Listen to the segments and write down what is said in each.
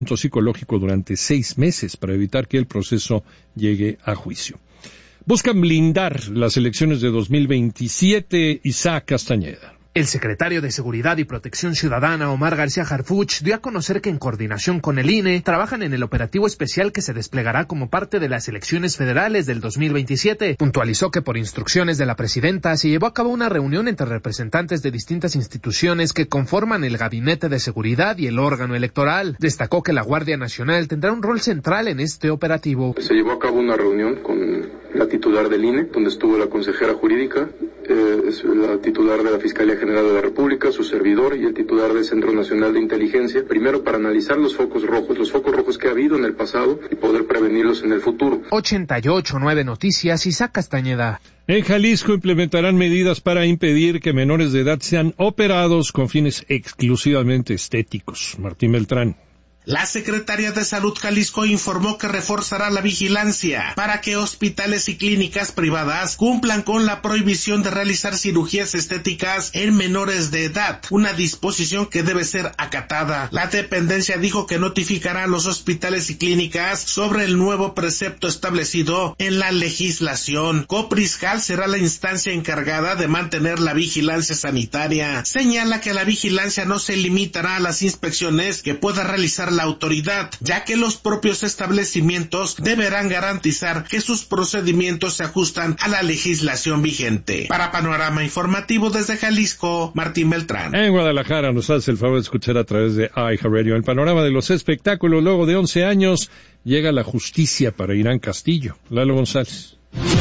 psicológico durante 6 meses para evitar que el proceso llegue a juicio. Buscan blindar las elecciones de 2027. Isaac Castañeda. El secretario de Seguridad y Protección Ciudadana, Omar García Harfuch, dio a conocer que en coordinación con el INE trabajan en el operativo especial que se desplegará como parte de las elecciones federales del 2027. Puntualizó que por instrucciones de la presidenta se llevó a cabo una reunión entre representantes de distintas instituciones que conforman el Gabinete de Seguridad y el órgano electoral. Destacó que la Guardia Nacional tendrá un rol central en este operativo. Se llevó a cabo una reunión con la titular del INE, donde estuvo la consejera jurídica, la titular de la Fiscalía General de la República, su servidor y el titular del Centro Nacional de Inteligencia, primero para analizar los focos rojos que ha habido en el pasado y poder prevenirlos en el futuro. 88.9 Noticias, Isaac Castañeda. En Jalisco implementarán medidas para impedir que menores de edad sean operados con fines exclusivamente estéticos. Martín Beltrán. La Secretaría de Salud Jalisco informó que reforzará la vigilancia para que hospitales y clínicas privadas cumplan con la prohibición de realizar cirugías estéticas en menores de edad, una disposición que debe ser acatada. La dependencia dijo que notificará a los hospitales y clínicas sobre el nuevo precepto establecido en la legislación. Coprisjal será la instancia encargada de mantener la vigilancia sanitaria. Señala que la vigilancia no se limitará a las inspecciones que pueda realizar la autoridad, ya que los propios establecimientos deberán garantizar que sus procedimientos se ajustan a la legislación vigente. Para Panorama Informativo desde Jalisco, Martín Beltrán. En Guadalajara nos hace el favor de escuchar a través de iHeartRadio el panorama de los espectáculos. Luego de 11 años llega la justicia para Irán Castillo. Lalo González.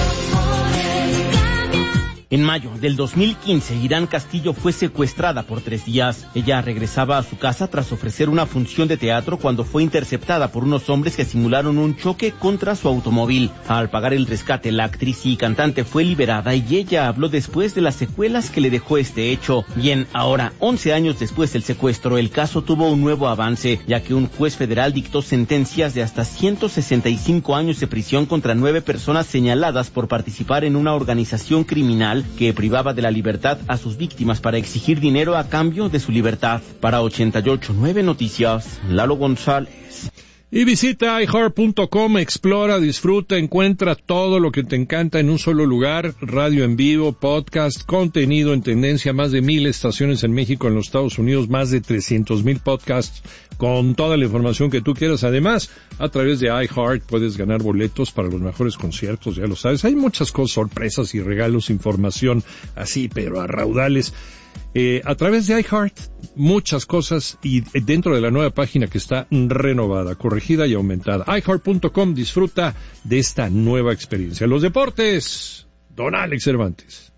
En mayo del 2015, Irán Castillo fue secuestrada por 3 días. Ella regresaba a su casa tras ofrecer una función de teatro cuando fue interceptada por unos hombres que simularon un choque contra su automóvil. Al pagar el rescate, la actriz y cantante fue liberada y ella habló después de las secuelas que le dejó este hecho. Bien, ahora, 11 años después del secuestro, el caso tuvo un nuevo avance, ya que un juez federal dictó sentencias de hasta 165 años de prisión contra 9 personas señaladas por participar en una organización criminal que privaba de la libertad a sus víctimas para exigir dinero a cambio de su libertad. Para 88.9 Noticias, Lalo González. Y visita iHeart.com, explora, disfruta, encuentra todo lo que te encanta en un solo lugar: radio en vivo, podcast, contenido en tendencia, más de 1,000 estaciones en México, en los Estados Unidos, más de 300,000 podcasts, con toda la información que tú quieras. Además, a través de iHeart puedes ganar boletos para los mejores conciertos, ya lo sabes. Hay muchas cosas, sorpresas y regalos, información así, pero a raudales. A través de iHeart, muchas cosas, y dentro de la nueva página que está renovada, corregida y aumentada. iHeart.com, disfruta de esta nueva experiencia. Los deportes, don Alex Cervantes.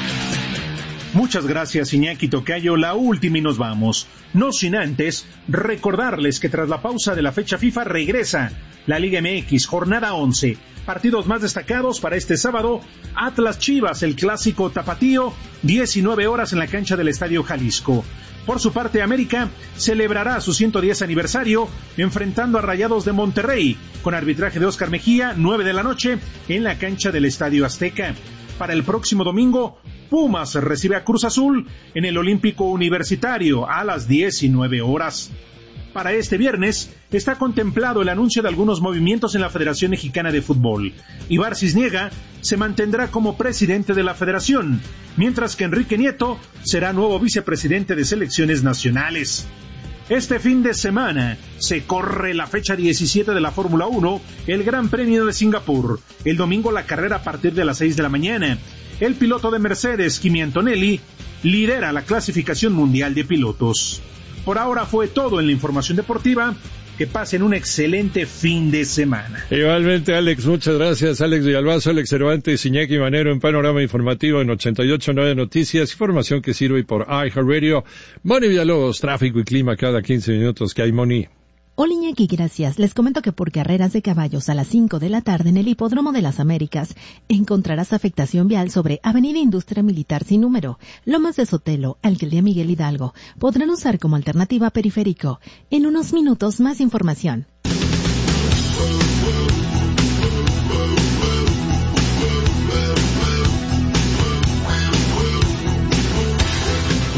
Muchas gracias, Iñaki Tocayo. La última y nos vamos. No sin antes recordarles que tras la pausa de la fecha FIFA regresa la Liga MX, jornada 11. Partidos más destacados para este sábado: Atlas Chivas, el clásico tapatío, 19 horas en la cancha del Estadio Jalisco. Por su parte, América celebrará su 110 aniversario enfrentando a Rayados de Monterrey, con arbitraje de Óscar Mejía, 9 de la noche en la cancha del Estadio Azteca. Para el próximo domingo, Pumas recibe a Cruz Azul en el Olímpico Universitario a las 19 horas. Para este viernes está contemplado el anuncio de algunos movimientos en la Federación Mexicana de Fútbol. Ibar Cisniega se mantendrá como presidente de la federación, mientras que Enrique Nieto será nuevo vicepresidente de selecciones nacionales. Este fin de semana se corre la fecha 17 de la Fórmula 1, el Gran Premio de Singapur. El domingo la carrera a partir de las 6 de la mañana. El piloto de Mercedes, Kimi Antonelli, lidera la clasificación mundial de pilotos. Por ahora fue todo en la información deportiva. Que pasen un excelente fin de semana. Igualmente, Alex, muchas gracias. Alex Villalbazo, Alex Cervantes, Iñaki Manero en Panorama Informativo en 88.9 Noticias. Información que sirve por iHeartRadio. Moni Villalobos, tráfico y clima cada 15 minutos. ¿Qué hay, Moni? Hola, Iñaki, gracias. Les comento que por carreras de caballos a las 5 de la tarde en el Hipódromo de las Américas encontrarás afectación vial sobre Avenida Industria Militar sin número, Lomas de Sotelo, Alcaldía Miguel Hidalgo. Podrán usar como alternativa periférico. En unos minutos más información.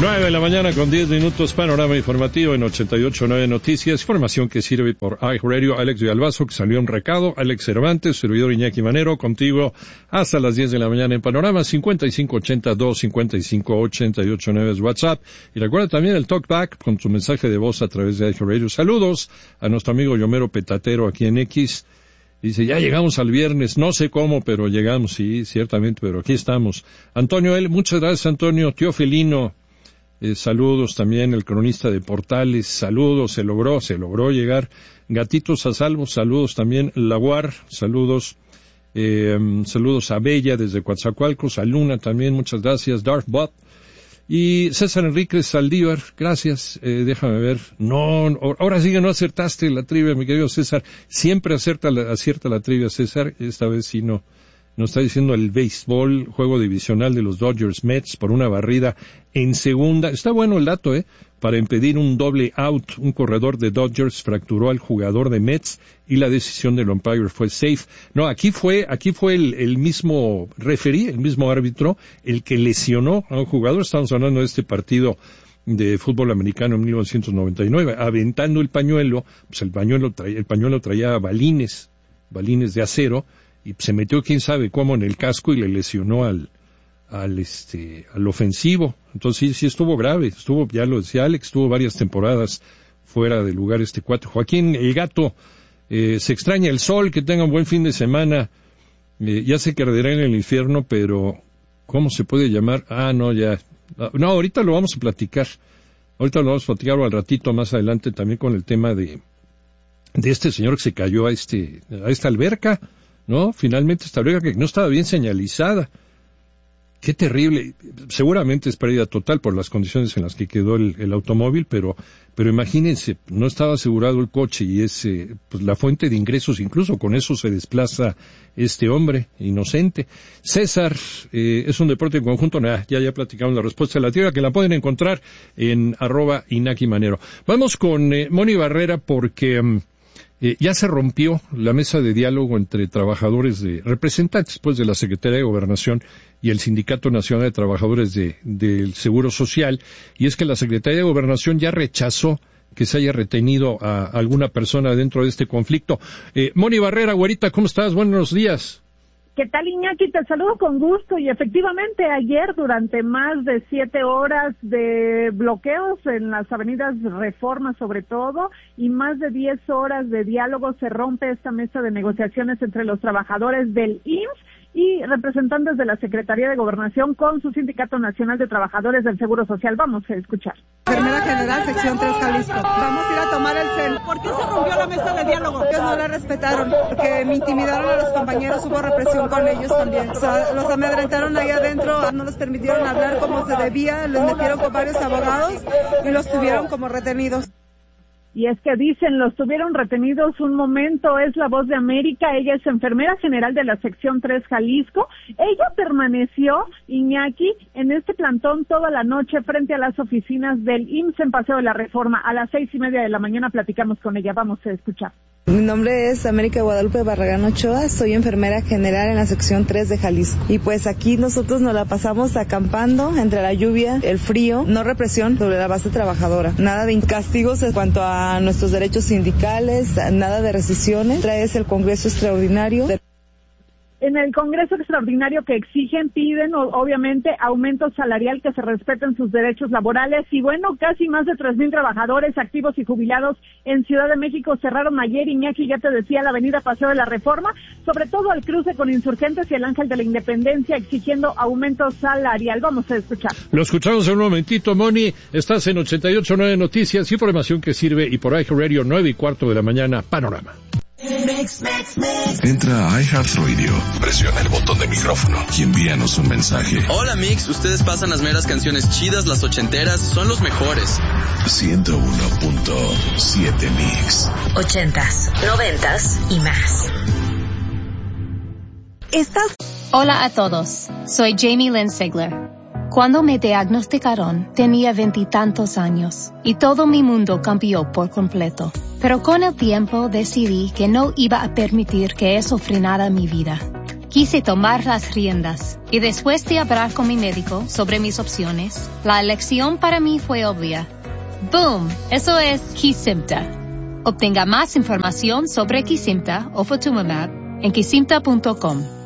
9 de la mañana con 10 minutos, panorama informativo en 88.9 Noticias, información que sirve por iHeartRadio. Alex Villalbazo, que salió un recado, Alex Cervantes, servidor Iñaki Manero, contigo hasta las 10 de la mañana en panorama. 5582-5588-9 es WhatsApp, y recuerda también el Talkback con tu mensaje de voz a través de iHeartRadio. Saludos a nuestro amigo Yomero Petatero aquí en X. Dice, ya llegamos al viernes, no sé cómo, pero llegamos, sí, ciertamente, pero aquí estamos. Antonio L., muchas gracias, Antonio. Tío Felino, saludos también, el cronista de Portales, saludos, se logró llegar. Gatitos a salvo, saludos también. Laguar, saludos. Saludos a Bella desde Coatzacoalcos, a Luna también, muchas gracias. Darth Bot. Y César Enríquez Saldívar, gracias, déjame ver. No, ahora sí que no acertaste la trivia, mi querido César. Siempre acierta la trivia, César. Esta vez sí no. Nos está diciendo el béisbol, juego divisional de los Dodgers Mets por una barrida en segunda. Está bueno el dato, para impedir un doble out. Un corredor de Dodgers fracturó al jugador de Mets y la decisión del umpire fue safe. No, aquí fue el mismo referee, el mismo árbitro, el que lesionó a un jugador. Estamos hablando de este partido de fútbol americano en 1999, aventando el pañuelo. Pues el pañuelo traía balines de acero, y se metió quién sabe cómo en el casco y le lesionó al ofensivo. Entonces sí estuvo grave, ya lo decía Alex, estuvo varias temporadas fuera de lugar este cuate. Joaquín el Gato, se extraña el sol, que tengan buen fin de semana. Ya sé que arderá en el infierno, pero ¿cómo se puede llamar? No, ahorita lo vamos a platicar. Ahorita lo vamos a platicar al ratito más adelante también con el tema de este señor que se cayó a esta alberca. ¿No? Finalmente esta alberca que no estaba bien señalizada. Qué terrible. Seguramente es pérdida total por las condiciones en las que quedó el automóvil, pero imagínense, no estaba asegurado el coche y es pues la fuente de ingresos, incluso con eso se desplaza este hombre inocente. César, es un deporte en conjunto. Ya platicamos la respuesta de la trivia, que la pueden encontrar en @Iñaki Manero. Vamos con Moni Barrera, porque ya se rompió la mesa de diálogo entre representantes de la Secretaría de Gobernación y el Sindicato Nacional de Trabajadores del Seguro Social, y es que la Secretaría de Gobernación ya rechazó que se haya retenido a alguna persona dentro de este conflicto. Moni Barrera, güerita, ¿cómo estás? Buenos días. ¿Qué tal, Iñaki? Te saludo con gusto, y efectivamente ayer, durante más de 7 horas de bloqueos en las avenidas Reforma sobre todo, y más de 10 horas de diálogo, se rompe esta mesa de negociaciones entre los trabajadores del IMSS y representantes de la Secretaría de Gobernación con su Sindicato Nacional de Trabajadores del Seguro Social. Vamos a escuchar. Enfermera General, sección 3, Jalisco. Vamos a ir a tomar el CEL. ¿Por qué se rompió la mesa de diálogo? Ellos no la respetaron, porque me intimidaron a los compañeros, hubo represión con ellos también. O sea, los amedrentaron ahí adentro, no les permitieron hablar como se debía, les metieron con varios abogados y los tuvieron como retenidos. Y es que dicen, los tuvieron retenidos un momento. Es la Voz de América, ella es enfermera general de la sección 3 Jalisco. Ella permaneció, Iñaki, en este plantón toda la noche frente a las oficinas del IMSS en Paseo de la Reforma. A las 6:30 de la mañana platicamos con ella, vamos a escuchar. Mi nombre es América Guadalupe Barragán Ochoa, soy enfermera general en la sección 3 de Jalisco. Y pues aquí nosotros nos la pasamos acampando entre la lluvia, el frío, no represión sobre la base trabajadora, nada de castigos en cuanto a nuestros derechos sindicales, nada de rescisiones. Traes el Congreso Extraordinario. En el Congreso Extraordinario que exigen, piden obviamente aumento salarial, que se respeten sus derechos laborales, y bueno, casi más de 3,000 trabajadores activos y jubilados en Ciudad de México cerraron ayer, Iñaki, ya te decía, la avenida Paseo de la Reforma, sobre todo al cruce con Insurgentes y el Ángel de la Independencia, exigiendo aumento salarial. Vamos a escuchar. Lo escuchamos en un momentito, Moni. Estás en 88.9 Noticias, información que sirve, y por iHeartRadio 9:15 de la mañana, Panorama. Entra a iHeartRadio, presiona el botón de micrófono y envíanos un mensaje. Hola Mix, ustedes pasan las meras canciones chidas, las ochenteras, son los mejores. 101.7 Mix. 80s, 90s y más. Hola a todos, soy Jamie Lynn Sigler. Cuando me diagnosticaron, tenía 20 y tantos años, y todo mi mundo cambió por completo. Pero con el tiempo decidí que no iba a permitir que eso frenara mi vida. Quise tomar las riendas y después de hablar con mi médico sobre mis opciones, la elección para mí fue obvia. ¡Boom! Eso es Kesimpta. Obtenga más información sobre Kesimpta o Ofatumumab en kesimpta.com.